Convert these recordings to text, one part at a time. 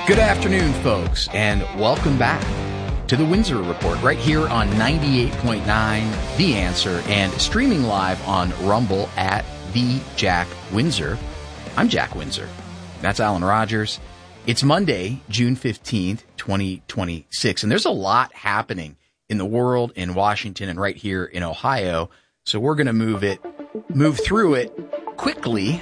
Good afternoon, folks, and welcome back to the Windsor Report right here on 98.9 The Answer and streaming live on Rumble at The Jack Windsor. I'm Jack Windsor. That's Alan Rogers. It's Monday, June 15th, 2026, and there's a lot happening in the world, in Washington, and right here in Ohio. So we're going to move through it quickly,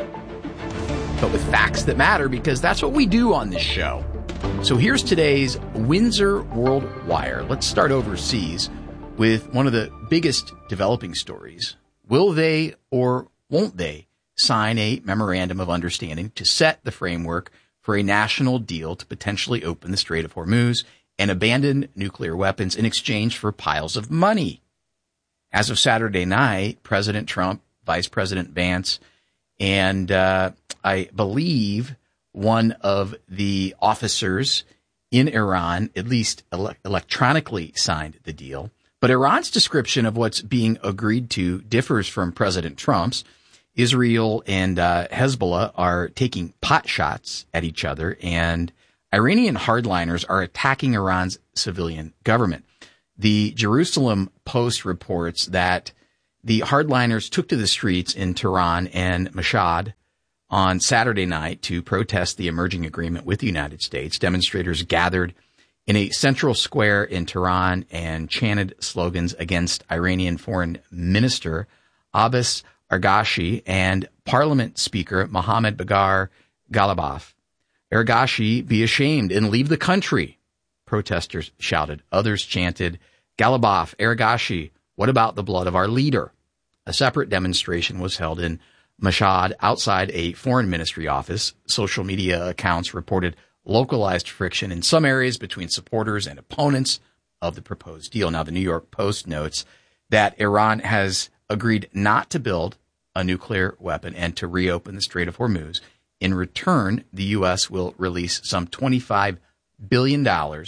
but with facts that matter, because that's what we do on this show. So here's today's Windsor World Wire. Let's start overseas with one of the biggest developing stories. Will they or won't they sign a memorandum of understanding to set the framework for a national deal to potentially open the Strait of Hormuz and abandon nuclear weapons in exchange for piles of money? As of Saturday night, President Trump, Vice President Vance, and I believe one of the officers in Iran, at least electronically, signed the deal. But Iran's description of what's being agreed to differs from President Trump's. Israel and Hezbollah are taking pot shots at each other, and Iranian hardliners are attacking Iran's civilian government. The Jerusalem Post reports that the hardliners took to the streets in Tehran and Mashhad on Saturday night to protest the emerging agreement with the United States. Demonstrators gathered in a central square in Tehran and chanted slogans against Iranian Foreign Minister Abbas Araghchi and Parliament Speaker Mohammad Bagher Ghalibaf. Araghchi, be ashamed and leave the country, protesters shouted. Others chanted, Ghalibaf, Araghchi, what about the blood of our leader? A separate demonstration was held in Mashhad outside a foreign ministry office. Social media accounts reported localized friction in some areas between supporters and opponents of the proposed deal. Now, the New York Post notes that Iran has agreed not to build a nuclear weapon and to reopen the Strait of Hormuz. In return, the U.S. will release some $25 billion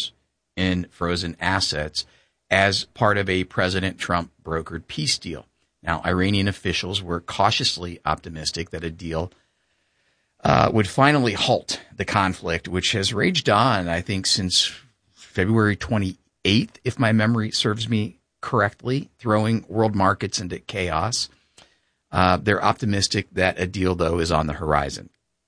in frozen assets as part of a President Trump brokered peace deal. Now, Iranian officials were cautiously optimistic that a deal would finally halt the conflict, which has raged on, I think, since February 28th, if my memory serves me correctly, throwing world markets into chaos. They're optimistic that a deal, though, is on the horizon.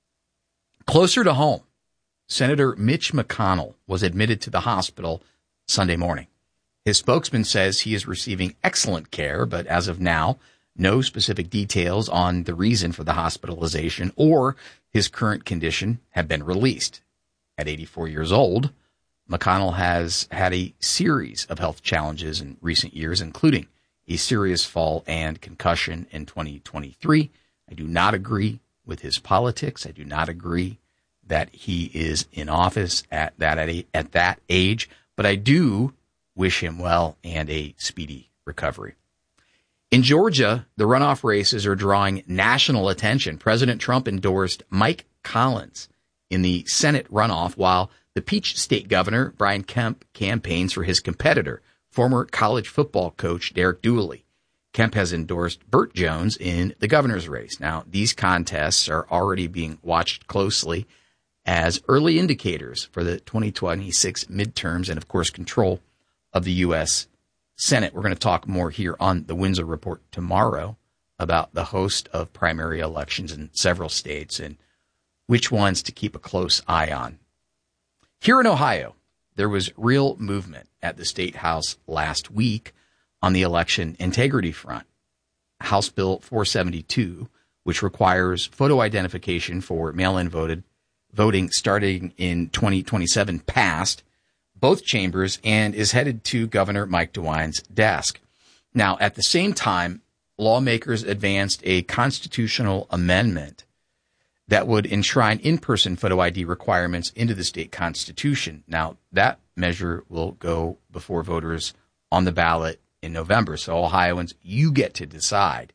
Closer to home, Senator Mitch McConnell was admitted to the hospital Sunday morning. His spokesman says he is receiving excellent care, but as of now, no specific details on the reason for the hospitalization or his current condition have been released. At 84 years old, McConnell has had a series of health challenges in recent years, including a serious fall and concussion in 2023. I do not agree with his politics. I do not agree that he is in office at that age, but I do wish him well and a speedy recovery. In Georgia, the runoff races are drawing national attention. President Trump endorsed Mike Collins in the Senate runoff, while the Peach State Governor, Brian Kemp, campaigns for his competitor, former college football coach Derek Dooley. Kemp has endorsed Burt Jones in the governor's race. Now, these contests are already being watched closely as early indicators for the 2026 midterms and, of course, control of the U.S. Senate. We're going to talk more here on the Windsor Report tomorrow about the host of primary elections in several states and which ones to keep a close eye on. Here in Ohio, there was real movement at the State House last week on the election integrity front. House Bill 472, which requires photo identification for mail-in voting starting in 2027, passed both chambers and is headed to Governor Mike DeWine's desk. Now, at the same time, lawmakers advanced a constitutional amendment that would enshrine in-person photo ID requirements into the state constitution. Now, that measure will go before voters on the ballot in November. So, Ohioans, you get to decide.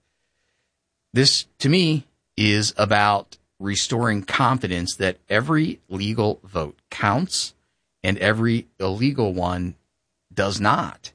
This, to me, is about restoring confidence that every legal vote counts and every illegal one does not.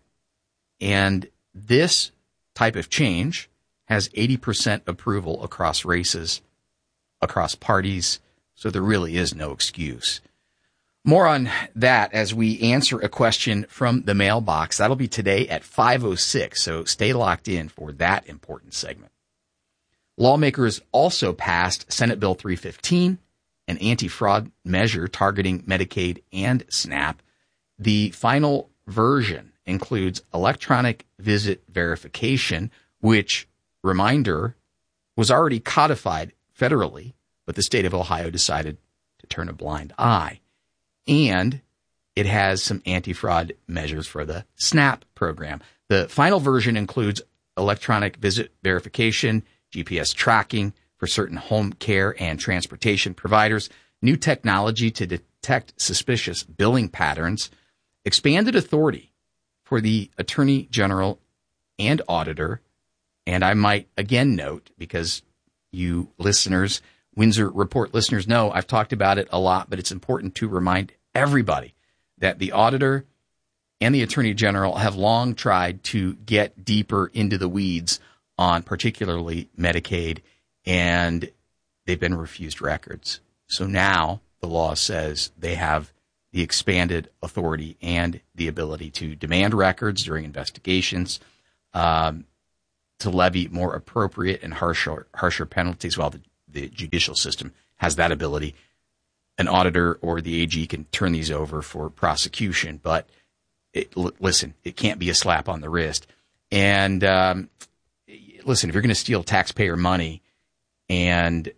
And this type of change has 80% approval across races, across parties, so there really is no excuse. More on that as we answer a question from the mailbox. That'll be today at 5:06, so stay locked in for that important segment. Lawmakers also passed Senate Bill 315, an anti-fraud measure targeting Medicaid and SNAP. The final version includes electronic visit verification, which, reminder, was already codified federally, but the state of Ohio decided to turn a blind eye. And it has some anti-fraud measures for the SNAP program. The final version includes electronic visit verification, GPS tracking for certain home care and transportation providers, new technology to detect suspicious billing patterns, expanded authority for the Attorney General and Auditor. And I might again note, because you listeners, Windsor Report listeners know I've talked about it a lot, but it's important to remind everybody that the Auditor and the Attorney General have long tried to get deeper into the weeds on particularly Medicaid, and they've been refused records. So now the law says they have the expanded authority and the ability to demand records during investigations, to levy more appropriate and harsher penalties, while the judicial system has that ability. An auditor or the AG can turn these over for prosecution, but listen, it can't be a slap on the wrist. And listen, if you're going to steal taxpayer money and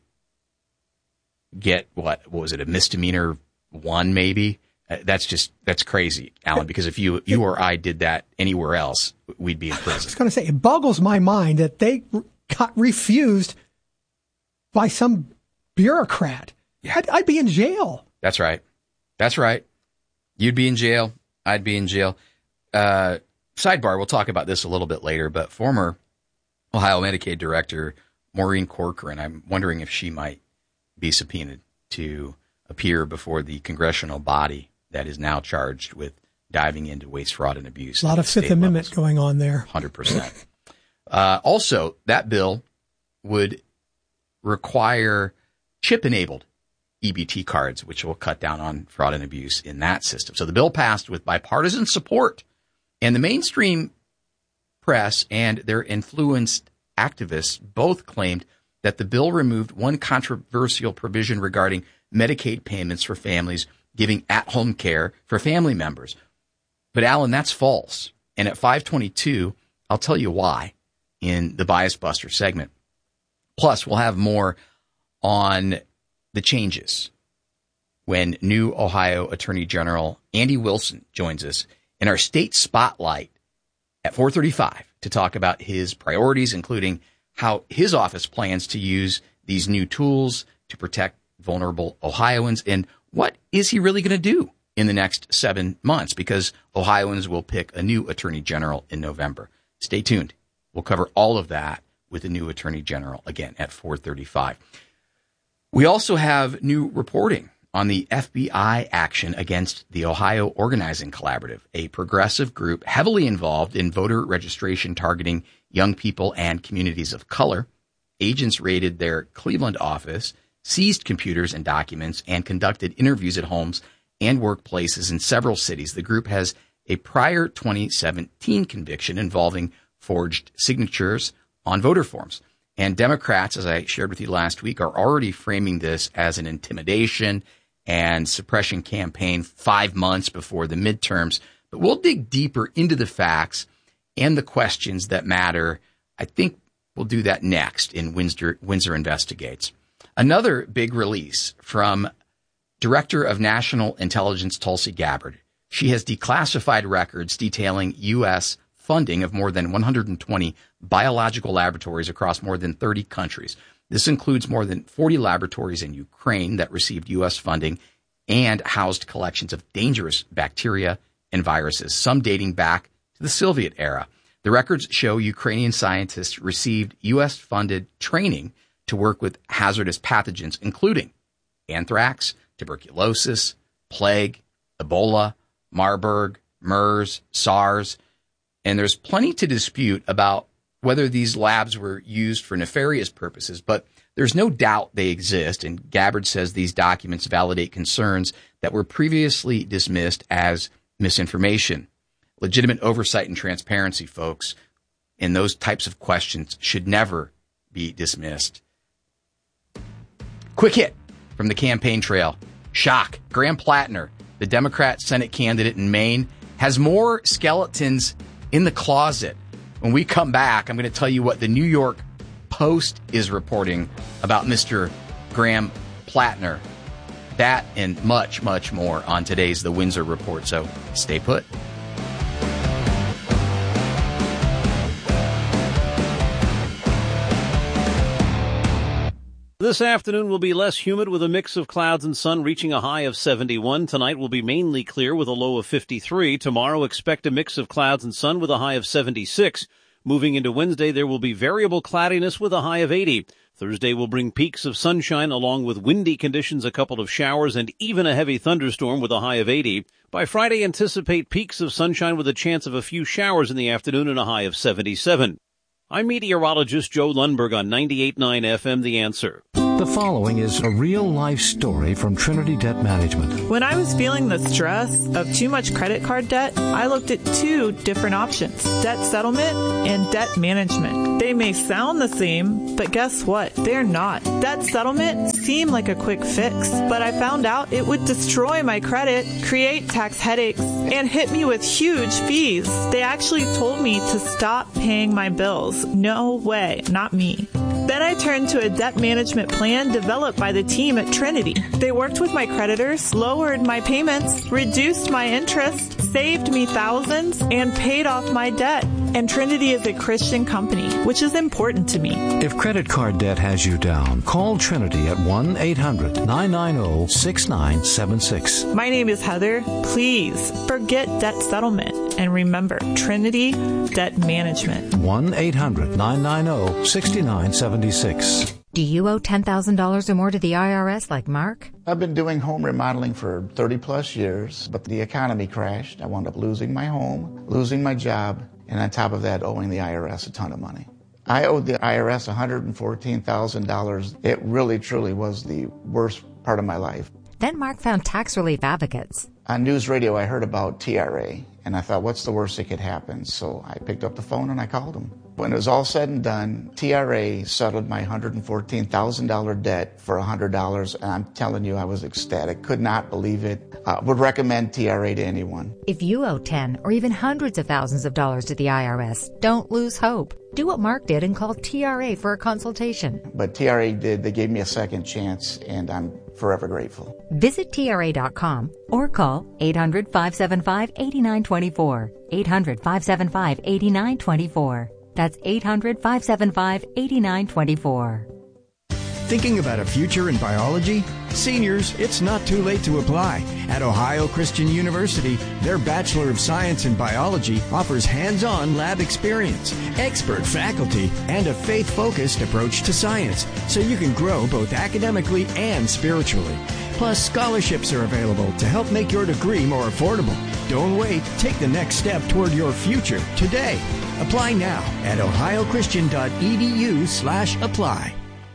get what was it, a misdemeanor 1 maybe? That's crazy, Alan, because if you or I did that anywhere else, we'd be in prison. I was going to say, it boggles my mind that they got refused by some bureaucrat. Yeah. I'd be in jail. That's right. You'd be in jail. I'd be in jail. Sidebar, we'll talk about this a little bit later, but former Ohio Medicaid Director Maureen Corcoran, I'm wondering if she might be subpoenaed to appear before the congressional body that is now charged with diving into waste, fraud, and abuse. A lot of Fifth Amendment going on there. 100%. Also, that bill would require chip-enabled EBT cards, which will cut down on fraud and abuse in that system. So the bill passed with bipartisan support, and the mainstream press and their influenced activists both claimed that the bill removed one controversial provision regarding Medicaid payments for families giving at-home care for family members. But, Alan, that's false. And at 5:22, I'll tell you why in the Bias Buster segment. Plus, we'll have more on the changes when new Ohio Attorney General Andy Wilson joins us in our state spotlight at 4:35 to talk about his priorities, including how his office plans to use these new tools to protect vulnerable Ohioans, and what is he really going to do in the next 7 months, because Ohioans will pick a new Attorney General in November. Stay tuned. We'll cover all of that with the new Attorney General again at 4:35. We also have new reporting on the FBI action against the Ohio Organizing Collaborative, a progressive group heavily involved in voter registration targeting young people and communities of color. Agents raided their Cleveland office, seized computers and documents, and conducted interviews at homes and workplaces in several cities. The group has a prior 2017 conviction involving forged signatures on voter forms. And Democrats, as I shared with you last week, are already framing this as an intimidation and suppression campaign 5 months before the midterms. But we'll dig deeper into the facts and the questions that matter. I think we'll do that next in Windsor Investigates. Another big release from Director of National Intelligence Tulsi Gabbard. She has declassified records detailing U.S. funding of more than 120 biological laboratories across more than 30 countries. This includes more than 40 laboratories in Ukraine that received U.S. funding and housed collections of dangerous bacteria and viruses, some dating back to the Soviet era. The records show Ukrainian scientists received U.S.-funded training to work with hazardous pathogens, including anthrax, tuberculosis, plague, Ebola, Marburg, MERS, SARS. And there's plenty to dispute about whether these labs were used for nefarious purposes, but There's no doubt they exist, and Gabbard says these documents validate concerns that were previously dismissed as misinformation. Legitimate oversight and transparency, folks, in those types of questions should never be dismissed. Quick hit from the campaign trail. Shock. Graham Plattner, the Democrat Senate candidate in Maine, has more skeletons in the closet. When we come back, I'm going to tell you what the New York Post is reporting about Mr. Graham Plattner. That and much, much more on today's The Windsor Report. So stay put. This afternoon will be less humid with a mix of clouds and sun, reaching a high of 71. Tonight will be mainly clear with a low of 53. Tomorrow, expect a mix of clouds and sun with a high of 76. Moving into Wednesday, there will be variable cloudiness with a high of 80. Thursday will bring peaks of sunshine along with windy conditions, a couple of showers, and even a heavy thunderstorm with a high of 80. By Friday, anticipate peaks of sunshine with a chance of a few showers in the afternoon and a high of 77. I'm meteorologist Joe Lundberg on 98.9 FM, The Answer. The following is a real-life story from Trinity Debt Management. When I was feeling the stress of too much credit card debt, I looked at two different options: debt settlement and debt management. They may sound the same, but guess what? They're not. Debt settlement seemed like a quick fix, but I found out it would destroy my credit, create tax headaches, and hit me with huge fees. They actually told me to stop paying my bills. No way, not me. Then I turned to a debt management plan developed by the team at Trinity. They worked with my creditors, lowered my payments, reduced my interest, saved me thousands, and paid off my debt. And Trinity is a Christian company, which is important to me. If credit card debt has you down, call Trinity at 1-800-990-6976. My name is Heather. Please forget debt settlement and remember Trinity Debt Management. 1-800-990-6976. Do you owe $10,000 or more to the IRS like Mark? I've been doing home remodeling for 30 plus years, but the economy crashed. I wound up losing my home, losing my job, and on top of that, owing the IRS a ton of money. I owed the IRS $114,000. It really, truly was the worst part of my life. Then Mark found Tax Relief Advocates. On news radio, I heard about TRA, and I thought, what's the worst that could happen? So I picked up the phone and I called them. When it was all said and done, TRA settled my $114,000 debt for $100, and I'm telling you, I was ecstatic. Could not believe it. Would recommend TRA to anyone. If you owe 10 or even hundreds of thousands of dollars to the IRS, don't lose hope. Do what Mark did and call TRA for a consultation. But TRA did. They gave me a second chance, and I'm forever grateful. Visit TRA.com or call 800-575-8924. 800-575-8924. That's 800-575-8924. Thinking about a future in biology? Seniors, it's not too late to apply. At Ohio Christian University, their Bachelor of Science in Biology offers hands-on lab experience, expert faculty, and a faith-focused approach to science, so you can grow both academically and spiritually. Plus, scholarships are available to help make your degree more affordable. Don't wait. Take the next step toward your future today. Apply now at ohiochristian.edu/apply.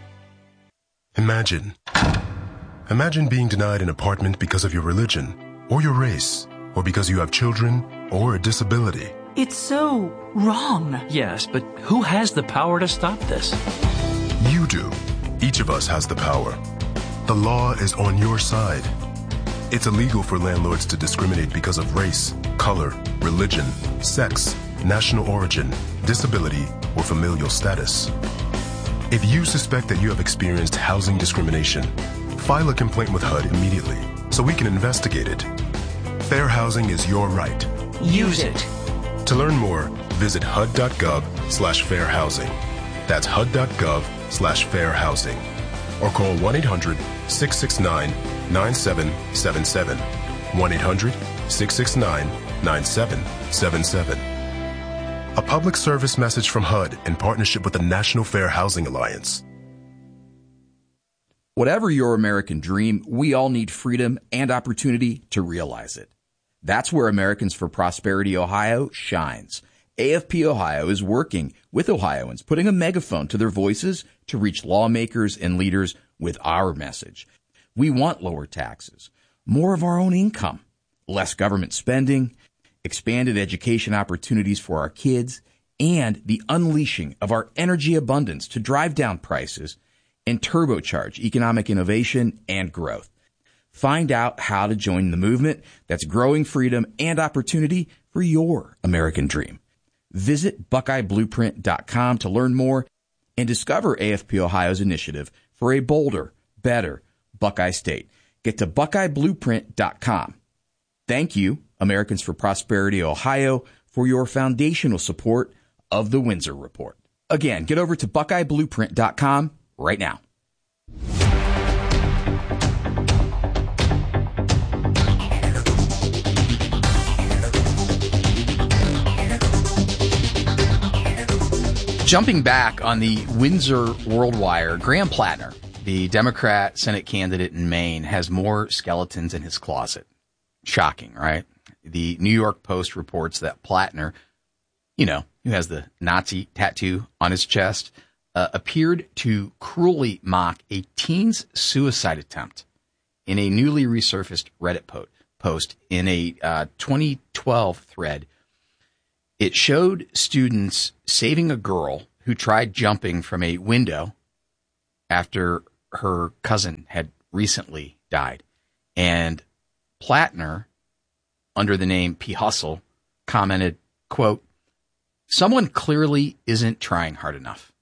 Imagine being denied an apartment because of your religion, or your race, or because you have children, or a disability. It's so wrong. Yes, but who has the power to stop this? You do. Each of us has the power. The law is on your side. It's illegal for landlords to discriminate because of race, color, religion, sex, national origin, disability, or familial status. If you suspect that you have experienced housing discrimination, file a complaint with HUD immediately so we can investigate it. Fair housing is your right. Use it. To learn more, visit HUD.gov/fairhousing. That's HUD.gov/fairhousing. Or call 1-800-669-9777. 1-800-669-9777. A public service message from HUD in partnership with the National Fair Housing Alliance. Whatever your American dream, we all need freedom and opportunity to realize it. That's where Americans for Prosperity Ohio shines. AFP Ohio is working with Ohioans, putting a megaphone to their voices to reach lawmakers and leaders with our message. We want lower taxes, more of our own income, less government spending, expanded education opportunities for our kids, and the unleashing of our energy abundance to drive down prices and turbocharge economic innovation and growth. Find out how to join the movement that's growing freedom and opportunity for your American dream. Visit BuckeyeBlueprint.com to learn more and discover AFP Ohio's initiative for a bolder, better Buckeye State. Get to BuckeyeBlueprint.com. Thank you, Americans for Prosperity Ohio, for your foundational support of the Windsor Report. Again, get over to BuckeyeBlueprint.com right now. Jumping back on the Windsor World Wire, Graham Plattner, the Democrat Senate candidate in Maine, has more skeletons in his closet. Shocking, right? The New York Post reports that Plattner, you know, who has the Nazi tattoo on his chest, appeared to cruelly mock a teen's suicide attempt in a newly resurfaced Reddit post in a 2012 thread. It showed students saving a girl who tried jumping from a window after her cousin had recently died. And Plattner, under the name P. Hustle, commented, quote, "Someone clearly isn't trying hard enough."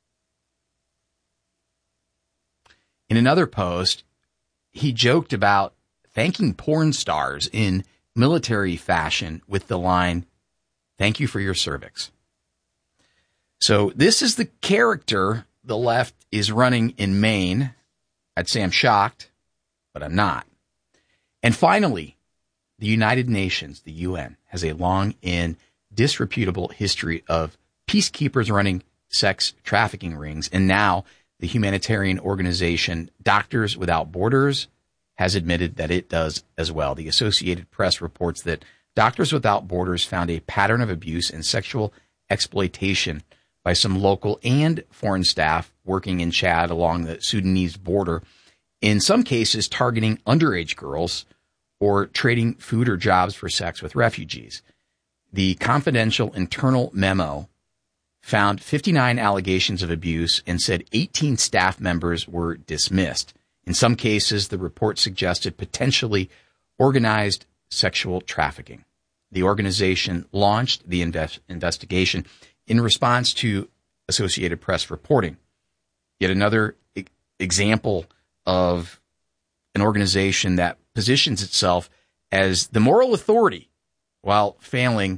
In another post, he joked about thanking porn stars in military fashion with the line, "Thank you for your cervix." So this is the character the left is running in Maine. I'd say I'm shocked, but I'm not. And finally, the United Nations, the UN, has a long and disreputable history of peacekeepers running sex trafficking rings. And now the humanitarian organization Doctors Without Borders has admitted that it does as well. The Associated Press reports that Doctors Without Borders found a pattern of abuse and sexual exploitation by some local and foreign staff working in Chad along the Sudanese border, in some cases targeting underage girls or trading food or jobs for sex with refugees. The confidential internal memo found 59 allegations of abuse and said 18 staff members were dismissed. In some cases, the report suggested potentially organized sexual trafficking. The organization launched the investigation in response to Associated Press reporting. Yet another example of an organization that positions itself as the moral authority while failing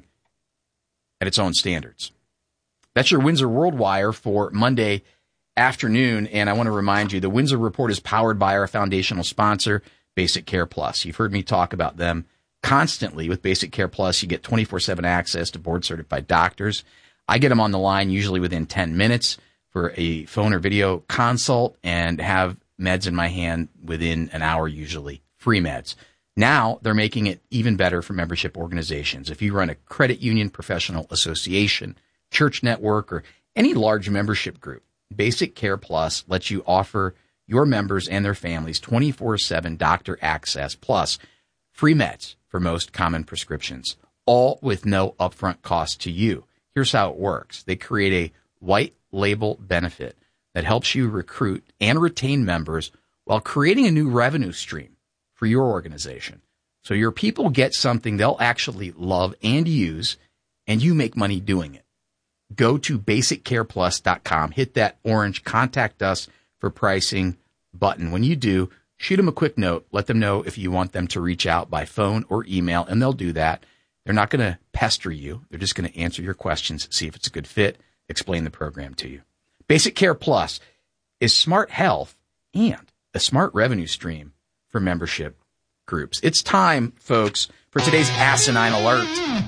at its own standards. That's your Windsor World Wire for Monday afternoon. And I want to remind you, the Windsor Report is powered by our foundational sponsor, Basic Care Plus. You've heard me talk about them constantly. With Basic Care Plus, you get 24/7 access to board-certified doctors. I get them on the line usually within 10 minutes for a phone or video consult and have meds in my hand within an hour, usually free meds. Now they're making it even better for membership organizations. If you run a credit union, professional association, church network, or any large membership group, Basic Care Plus lets you offer your members and their families 24/7 doctor access plus free meds for most common prescriptions, all with no upfront cost to you. Here's how it works. They create a white label benefit that helps you recruit and retain members while creating a new revenue stream for your organization. So your people get something they'll actually love and use, and you make money doing it. Go to BasicCarePlus.com, hit that orange Contact Us for Pricing button. When you do, shoot them a quick note. Let them know if you want them to reach out by phone or email, and they'll do that. They're not going to pester you. They're just going to answer your questions, see if it's a good fit, explain the program to you. Basic Care Plus is smart health and a smart revenue stream for membership groups. It's time, folks, for today's asinine alert.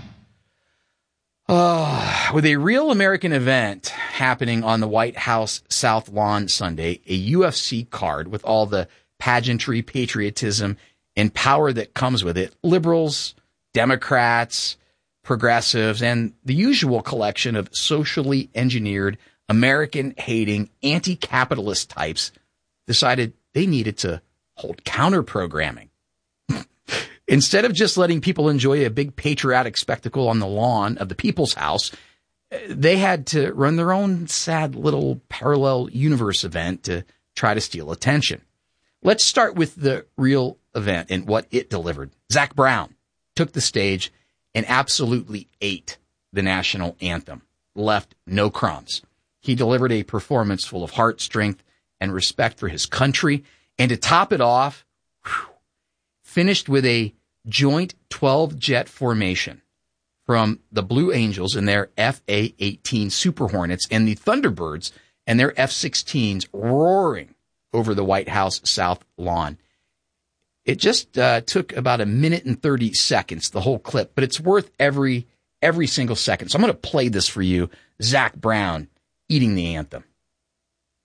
With a real American event happening on the White House South Lawn Sunday, a UFC card with all the pageantry, patriotism, and power that comes with it, liberals, Democrats, progressives, and the usual collection of socially engineered, American-hating, anti-capitalist types decided they needed to hold counter-programming. Instead of just letting people enjoy a big patriotic spectacle on the lawn of the People's House, they had to run their own sad little parallel universe event to try to steal attention. Let's start with the real event and what it delivered. Zac Brown took the stage and absolutely ate the national anthem, left no crumbs. He delivered a performance full of heart, strength, and respect for his country. And to top it off, finished with a joint 12-jet formation from the Blue Angels and their F/A-18 Super Hornets and the Thunderbirds and their F-16s roaring over the White House South Lawn. It just took about a minute and 30 seconds, the whole clip, but it's worth every single second. So I'm going to play this for you, Zac Brown eating the anthem.